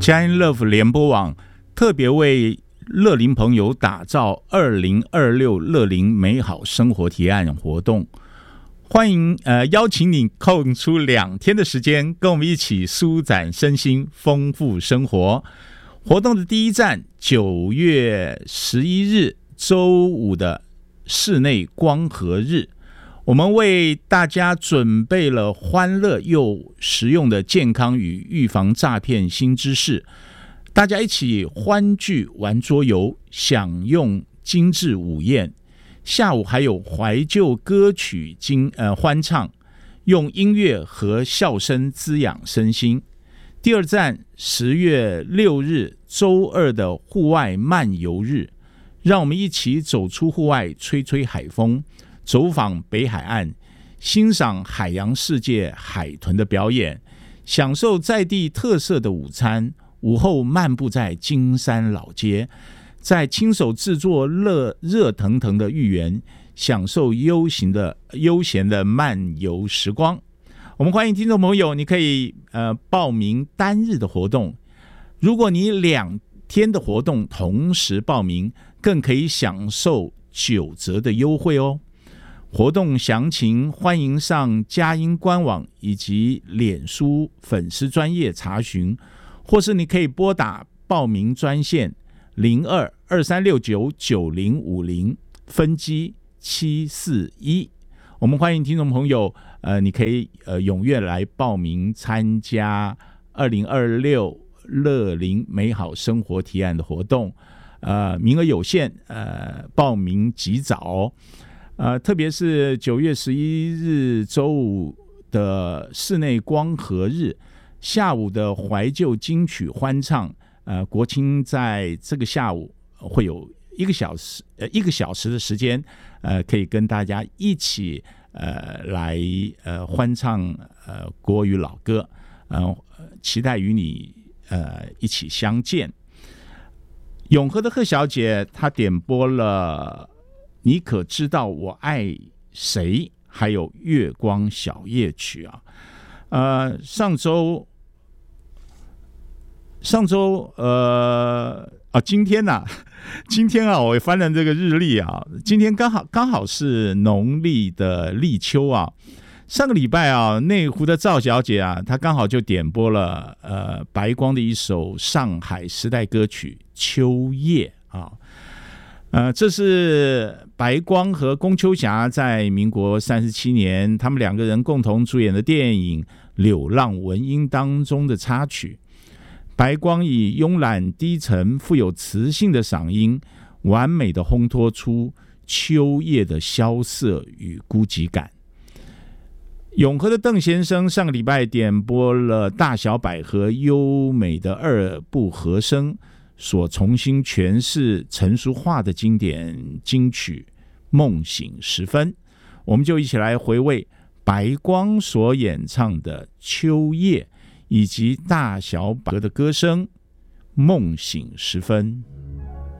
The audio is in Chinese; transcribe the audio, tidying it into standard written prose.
佳音 Love 联播网特别为乐龄朋友打造2026乐龄美好生活提案活动，欢迎邀请你空出2天的时间，跟我们一起舒展身心，丰富生活。活动的第一站9月11日周五的室内光合日，我们为大家准备了欢乐又实用的健康与预防诈骗新知识，大家一起欢聚玩桌游，享用精致午宴。下午还有怀旧歌曲欢唱，用音乐和笑声滋养身心。第二站10月6日周二的户外漫游日，让我们一起走出户外，吹吹海风，走访北海岸，欣赏海洋世界海豚的表演，享受在地特色的午餐。午后漫步在金山老街，在亲手制作热腾腾的芋圆，享受悠闲的漫游时光。我们欢迎听众朋友，你可以报名单日的活动，如果你2天的活动同时报名，更可以享受9折的优惠哦。活动详情欢迎上佳音官网以及脸书粉丝专页查询，或是你可以拨打报名专线02-2369-9050分机741。我们欢迎听众朋友你可以踊跃来报名参加2026乐龄美好生活提案的活动，名额有限，报名及早特别是9月11日周五的室内光合日，下午的怀旧金曲欢唱，国青在这个下午会有1个小时的时间，可以跟大家一起来欢唱国语老歌，期待与你一起相见。永和的贺小姐她点播了你可知道我爱谁，还有月光小夜曲啊。上周今天我也翻了这个日历啊，今天刚好是农历的立秋啊。上个礼拜内湖的赵小姐她刚好就点播了白光的一首上海时代歌曲《秋夜》这是白光和龚秋霞在民国37年他们2个人共同主演的电影《柳浪闻莺》当中的插曲。白光以慵懒低沉富有磁性的嗓音，完美的烘托出秋夜的萧瑟与孤寂感。永和的邓先生上个礼拜点播了大小百合优美的2部和声所重新诠释成熟化的经典金曲《梦醒时分》，我们就一起来回味白光所演唱的《秋夜》以及大小百合的歌声《梦醒时分》。